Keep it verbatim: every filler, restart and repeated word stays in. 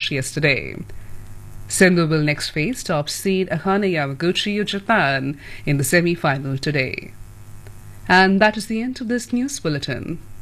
match yesterday. Sindhu will next face top seed Ahane Yamaguchi of Japan in the semi-final today. And that is the end of this news bulletin.